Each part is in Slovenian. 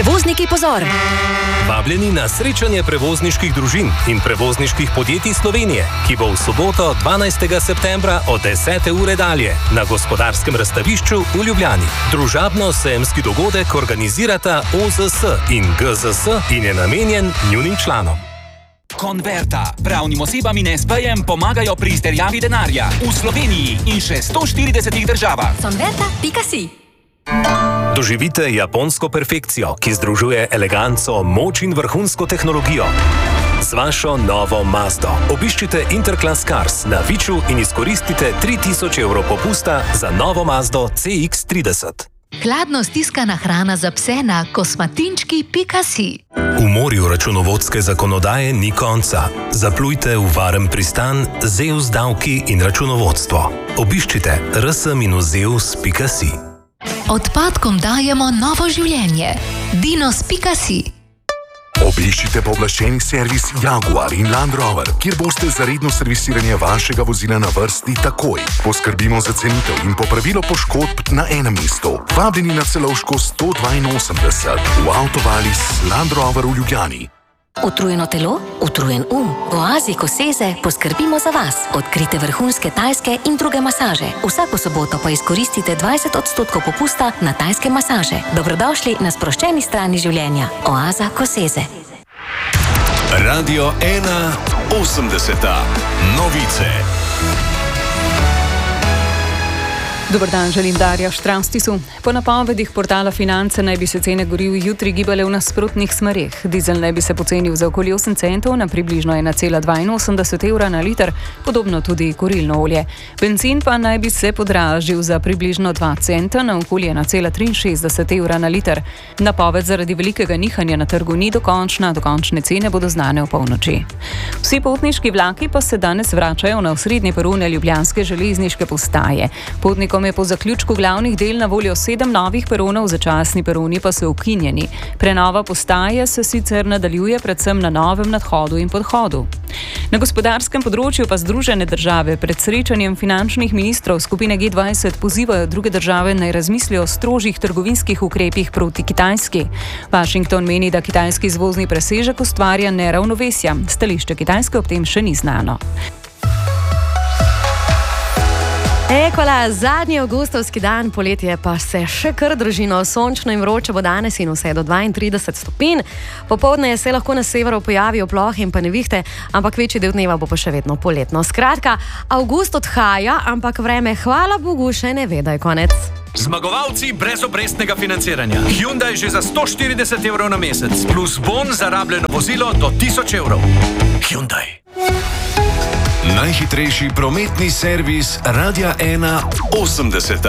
Prevozniki pozor! Vabljeni na srečanje prevozniških družin in prevozniških podjetij Slovenije, ki bo v soboto 12. septembra od 10. ure dalje na Gospodarskem razstavišču v Ljubljani. Družabno-sejemski dogodek organizirata OZS in GZS in je namenjen njunim članom. Konverta. Pravnim osebam in SP-jem pomagajo pri izterjavi denarja v Sloveniji in še 140 državah. Konverta.si Doživite japonsko perfekcijo, ki združuje eleganco, moč in vrhunsko tehnologijo. Z vašo novo Mazdo obiščite Interclass Cars na Viču in izkoristite 3000 evrov popusta za novo Mazdo CX-30. Hladno stiskana hrana za pse na kosmatinčki.si. V morju računovodske zakonodaje ni konca. Zaplujte v varen pristan Zeus davki in računovodstvo. Obiščite rs-zeus.si. Odpadkom dajemo novo življenje. Dinos.si. Obiščite pooblaščeni servis Jaguar in Land Rover, kjer boste za redno servisiranje vašega vozila na vrsti takoj. Poskrbimo za cenitev in popravilo poškodb na enem mestu. Vabljeni na Celovško 182 v Autovalis Land Rover v Ljubljani. Utrujeno telo, utrujen v Oazi Koseze poskrbimo za vas. Odkrite vrhunske tajske in druge masaže. Vsako soboto pa izkoristite 20% popusta na tajske masaže. Dobrodošli na sproščeni strani življenja. Oaza Koseze. Radio 1.80. Novice. Dober dan, želim Darja Štravstisu. Po napovedih portala Finance naj bi se cene goriv jutri gibale v nasprotnih smereh. Dizel naj bi se pocenil za okoli 8 centov na približno 1,82 evra na liter, podobno tudi kurilno olje. Bencin pa naj bi se podražil za približno 2 centa na okoli 1,63 evra na liter. Napoved zaradi velikega nihanja na trgu ni dokončna, dokončne cene bodo znane v polnoči. Vsi potniški vlaki pa se danes vračajo na osrednje perone ljubljanske železniške postaje. Potnikom je po zaključku glavnih del na voljo 7 novih peronov, začasni peroni pa so ukinjeni. Prenova postaje se sicer nadaljuje predvsem na novem nadhodu in podhodu. Na gospodarskem področju pa Združene države pred srečanjem finančnih ministrov skupine G20 pozivajo druge države naj razmislijo o strožjih trgovinskih ukrepih proti Kitajski. Washington meni, da kitajski izvozni presežek ustvarja neravnovesja. Stališče Kitajske ob tem še ni znano. Ekola, zadnji avgustovski dan, poletje pa se še kar družino, sončno in vroče bo danes in vse do 32 stopinj. Popoldne se lahko na severu pojavijo plohe in pa nevihte, ampak večji del dneva bo pa še vedno poletno. Skratka, avgust odhaja, ampak vreme, hvala Bogu, še ne ve, da je konec. Zmagovalci brez obrestnega financiranja. Hyundai že za 140 evrov na mesec, plus bon za rabljeno vozilo do 1000 evrov. Hyundai. Najhitrejši prometni servis Radia 1.80.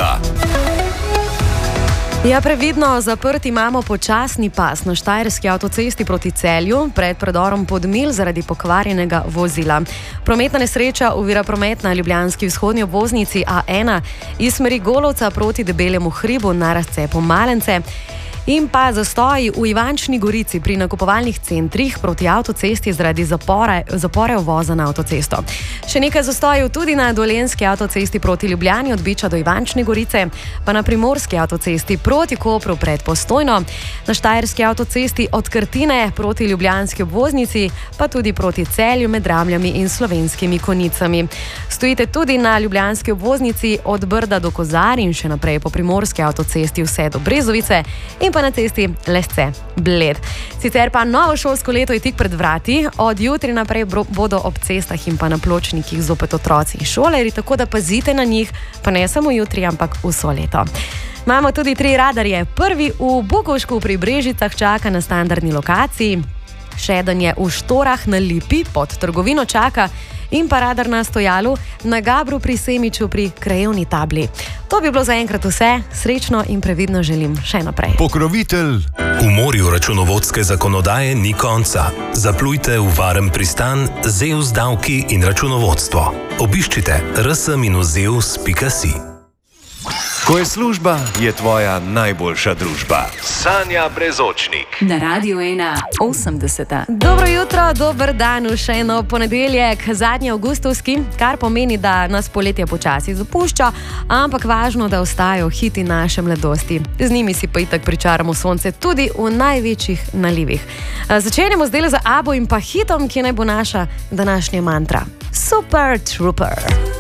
Ja, previdno, zaprt imamo počasni pas na Štajerski avtocesti proti Celju pred predorom Podmilj zaradi pokvarjenega vozila. Prometna nesreča ovira promet na ljubljanski vzhodni obvoznici A1 iz smeri Golovca proti Debelemu hribu na razcepu Malence. In pa zastoji v Ivančni Gorici pri nakupovalnih centrih proti avtocesti zaradi zapore uvoza na avtocesto. Še nekaj zastojev tudi na Dolenjski avtocesti proti Ljubljani od Biča do Ivančne Gorice, pa na Primorski avtocesti proti Kopru pred Postojno, na Štajerski avtocesti od Krtine proti ljubljanski obvoznici, pa tudi proti Celju med Ramljami in Slovenskimi Konicami. Stojite tudi na ljubljanski obvoznici od Brda do Kozar in še naprej po Primorski avtocesti vse do Brezovice in pa na cesti Lesce-Bled. Sicer pa novo šolsko leto je tik pred vrati, od jutri naprej bodo ob cestah in pa na pločnikih zopet otroci in šolarji, tako da pazite na njih, pa ne samo jutri, ampak vso leto. Imamo tudi 3 radarje. Prvi v Bukovšku pri Brežicah čaka na standardni lokaciji, še eden je v Štorah na Lipi pod trgovino čaka in pa radar na Stojalu na Gabru pri Semiču pri krajevni tabli. To bi bilo zaenkrat vse. Srečno in previdno želim še naprej. Pokrovitelj. V morju računovodske zakonodaje ni konca. Zaplujte v varen pristan Zeus davki in računovodstvo. Obiščite rs-zeus.si. Ko je služba, je tvoja najboljša družba. Sanja Brezočnik. Na Radio 1, 80. Dobro jutro, dober dan, še eno ponedeljek, zadnji avgustovski, kar pomeni, da nas poletje počasi zapušča, ampak važno, da ostajajo hiti naše mladosti. Z njimi si pa itak pričaramo sonce tudi v največjih nalivih. Začenjamo zdaj za Abo in pa hitom, ki naj bo naša današnja mantra. Super Trooper.